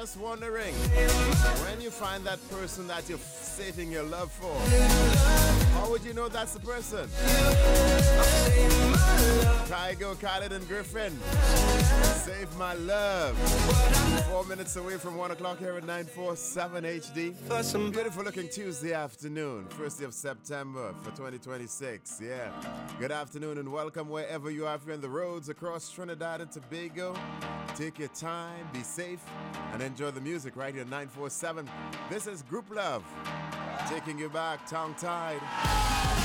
just wondering, when you find that person that you're saving your love for, how would you know that's the person? Kygo, Khaled, and Griffin, Save My Love. 4 minutes away from 1 o'clock here at 947 HD. Beautiful looking Tuesday afternoon, 1st day of September for 2026. Yeah. Good afternoon and welcome wherever you are. If you're on the roads across Trinidad and Tobago, take your time, be safe, and enjoy the music right here 947. This is Group Love, taking you back, tongue tied.